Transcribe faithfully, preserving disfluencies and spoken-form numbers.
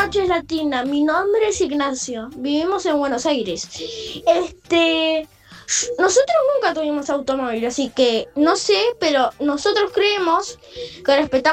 noches, Latina. Mi nombre es Ignacio. Vivimos en Buenos Aires. Este, nosotros nunca tuvimos automóvil, así que no sé, pero nosotros creemos que respetamos